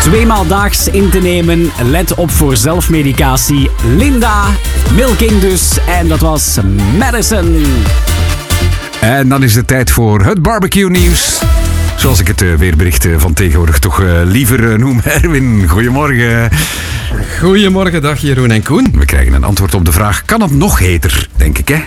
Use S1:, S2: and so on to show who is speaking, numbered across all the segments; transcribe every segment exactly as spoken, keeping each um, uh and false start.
S1: Tweemaal daags in te nemen. Let op voor zelfmedicatie. Linda, Milking dus. En dat was Madison.
S2: En dan is het tijd voor het barbecue nieuws. Zoals ik het uh, weerbericht van tegenwoordig toch uh, liever uh, noem. Erwin, goedemorgen.
S3: Goedemorgen, dag Jeroen en Koen.
S2: We krijgen een antwoord op de vraag, kan het nog heter, denk ik hè?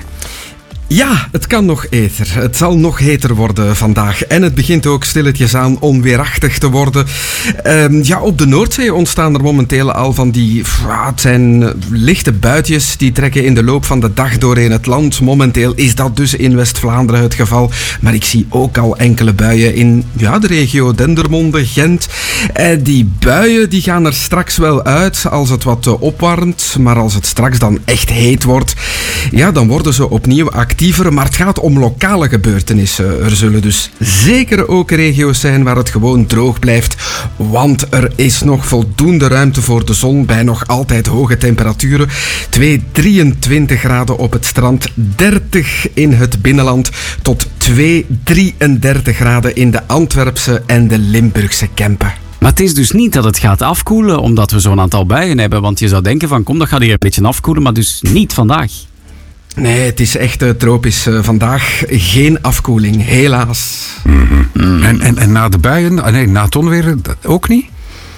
S3: Ja, het kan nog heter. Het zal nog heter worden vandaag. En het begint ook stilletjes aan onweerachtig te worden. Um, ja, op de Noordzee ontstaan er momenteel al van die... Het zijn lichte buitjes die trekken in de loop van de dag doorheen het land. Momenteel is dat dus in West-Vlaanderen het geval. Maar ik zie ook al enkele buien in ja, de regio Dendermonde, Gent. En die buien die gaan er straks wel uit als het wat opwarmt. Maar als het straks dan echt heet wordt, ja, dan worden ze opnieuw actief. Maar het gaat om lokale gebeurtenissen. Er zullen dus zeker ook regio's zijn waar het gewoon droog blijft. Want er is nog voldoende ruimte voor de zon bij nog altijd hoge temperaturen. twee, drieëntwintig graden op het strand, dertig in het binnenland tot twee, drieëndertig graden in de Antwerpse en de Limburgse Kempen.
S1: Maar het is dus niet dat het gaat afkoelen omdat we zo'n aantal buien hebben. Want je zou denken van kom, dat gaat hier een beetje afkoelen, maar dus niet vandaag.
S3: Nee, het is echt uh, tropisch. Uh, vandaag geen afkoeling, helaas.
S2: Mm-hmm. Mm. En, en, en na de buien, nee, na het onweer ook niet?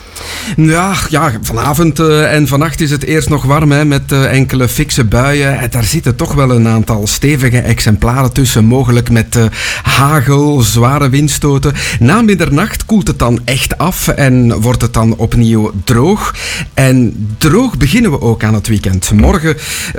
S3: Ja, ja, vanavond uh, en vannacht is het eerst nog warm hè, met uh, enkele fikse buien. En daar zitten toch wel een aantal stevige exemplaren tussen. Mogelijk met uh, hagel, zware windstoten. Na middernacht koelt het dan echt af en wordt het dan opnieuw droog. En droog beginnen we ook aan het weekend. Morgen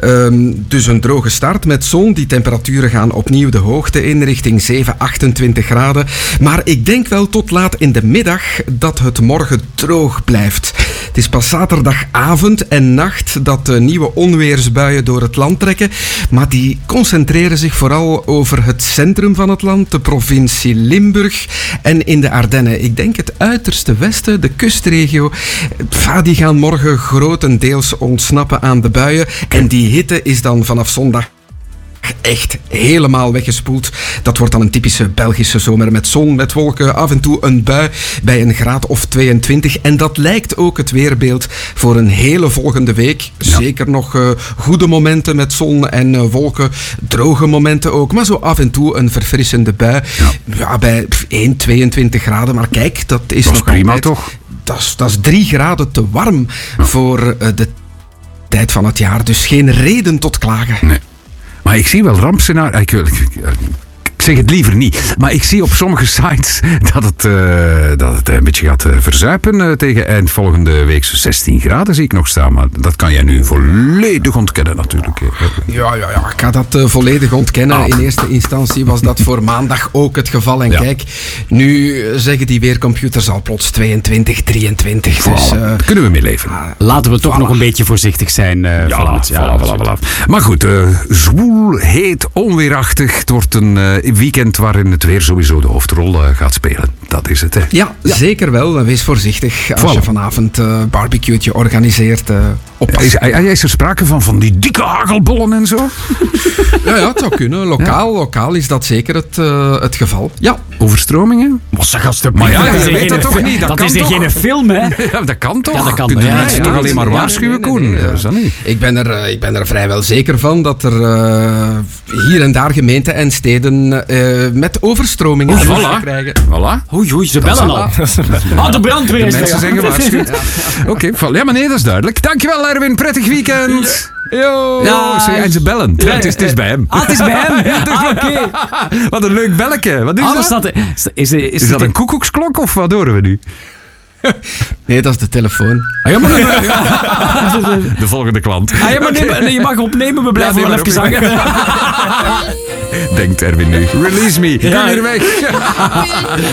S3: um, dus een droge start met zon. Die temperaturen gaan opnieuw de hoogte in richting zeven, achtentwintig graden. Maar ik denk wel tot laat in de middag dat het morgen droog blijft. Het is pas zaterdagavond en nacht dat de nieuwe onweersbuien door het land trekken, maar die concentreren zich vooral over het centrum van het land, de provincie Limburg en in de Ardennen. Ik denk het uiterste westen, de kustregio, die gaan morgen grotendeels ontsnappen aan de buien en die hitte is dan vanaf zondag echt helemaal weggespoeld. Dat wordt dan een typische Belgische zomer met zon, met wolken, af en toe een bui bij een graad of tweeëntwintig. En dat lijkt ook het weerbeeld voor een hele volgende week. Ja. Zeker nog uh, goede momenten met zon en uh, wolken, droge momenten ook, maar zo af en toe een verfrissende bui. Ja, ja bij één, tweeëntwintig graden. Maar kijk, dat is
S2: dat
S3: nog
S2: is prima,
S3: altijd,
S2: toch?
S3: Dat is, dat is drie graden te warm ja. voor uh, de tijd van het jaar. Dus geen reden tot klagen.
S2: Nee. Maar ik zie wel rampscenario. Ik, ik, ik zeg het liever niet. Maar ik zie op sommige sites dat het, uh, dat het een beetje gaat uh, verzuipen. Uh, tegen eind volgende week zo'n zestien graden zie ik nog staan. Maar dat kan jij nu volledig ontkennen natuurlijk.
S3: Ja, ja, ja. Ik ga dat uh, volledig ontkennen. Ah. In eerste instantie was dat voor maandag ook het geval. En ja. kijk, nu zeggen die weercomputers al plots tweeëntwintig, drieëntwintig.
S2: Voilà. Dus, uh, kunnen we mee leven. Uh,
S1: Laten we toch voilà. nog een beetje voorzichtig zijn. Uh,
S2: ja, voilà, ja, voilà, voilà, voilà. Maar goed, uh, zwoel, heet, onweerachtig. Het wordt een uh, weekend waarin het weer sowieso de hoofdrol uh, gaat spelen. Dat is het, hè?
S3: Ja, ja. zeker wel. Wees voorzichtig als voilà. je vanavond een uh, barbecueetje organiseert. Uh,
S2: ja, is, is er sprake van, van die dikke hagelbollen en zo?
S3: ja, ja, het zou kunnen. Lokaal, ja. lokaal is dat zeker het, uh, het geval. Ja.
S2: Overstromingen?
S1: Maar
S2: ja, je weet dat toch niet? Dat,
S1: dat
S2: kan
S1: is er geen film, hè?
S2: Ja, dat kan toch?
S1: Ja, dat kan.
S2: Kun je
S1: ja,
S2: mensen
S1: ja,
S2: toch
S1: ja,
S2: alleen maar
S1: ja,
S2: waarschuwen,
S3: nee, nee, nee,
S2: Koen?
S3: nee,
S2: Ja,
S3: nee.
S2: niet.
S3: Ik, ben er, ik ben er vrijwel zeker van dat er uh, hier en daar gemeenten en steden uh, met overstromingen
S2: oh, voilà.
S3: krijgen.
S2: Voilà.
S1: Oei, oei, ze bellen al. Ah, de brandweer is
S2: de mensen zijn gewaarschuwd. Ja, Oké, okay, ja, maar nee, dat is duidelijk. Dankjewel, Erwin. Prettig weekend. Yo. Ja, zeg, en ze bellen. Ja, het, is, het is bij hem.
S1: Ah, het is bij hem? Ja, ah, oké. Okay.
S2: Wat een leuk belletje. Wat is
S1: ah,
S2: dat?
S1: dat? Is, is, is,
S2: is dat een koekoeksklok of wat horen we nu?
S3: Nee, dat is de telefoon.
S1: Ah, ja, maar,
S2: de volgende klant.
S1: Ah, ja, maar nee, nee, je mag opnemen, we blijven ja, nee, wel even zangen.
S2: Denkt Erwin nu. Release me. Ik ben hier weg.